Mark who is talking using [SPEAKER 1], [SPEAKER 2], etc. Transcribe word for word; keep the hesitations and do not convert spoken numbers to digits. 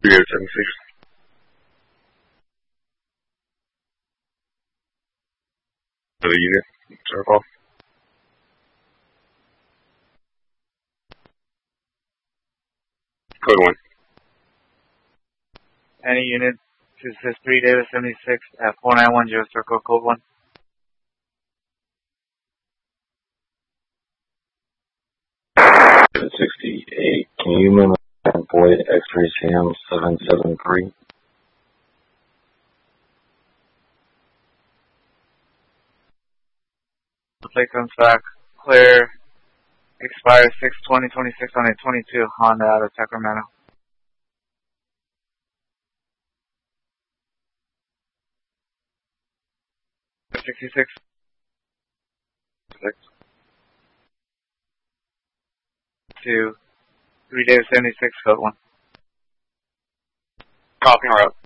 [SPEAKER 1] three eight seven six. For the unit, circle. Code one.
[SPEAKER 2] Any unit, two six three Davis seventy-six at four nine one zero circle, code one.
[SPEAKER 3] sixty-eight, can you mimic Boyd X-ray Sam seven seven three?
[SPEAKER 2] The plate comes back, clear, expires six twenty twenty-six on a twenty-two Honda out of Sacramento. sixty-six.
[SPEAKER 1] Six.
[SPEAKER 2] Two, three Davis seventy-six, code one.
[SPEAKER 1] Copy, route.